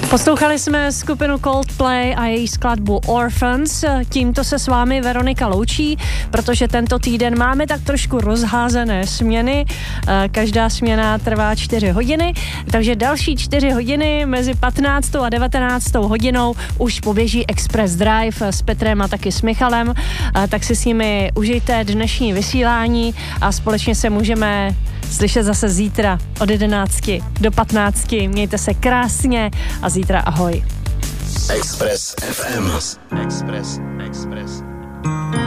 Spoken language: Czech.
Poslouchali jsme skupinu Coldplay a její skladbu Orphans. Tímto se s vámi Veronika loučí, protože tento týden máme tak trošku rozházené směny. Každá směna trvá 4 hodiny, takže další 4 hodiny mezi 15. a 19. hodinou už poběží Express Drive s Petrem a taky s Michalem. Tak si s nimi užijte dnešní vysílání a společně se můžeme slyšet zase zítra od 11 do 15. Mějte se krásně a zítra ahoj. Express FM. Express.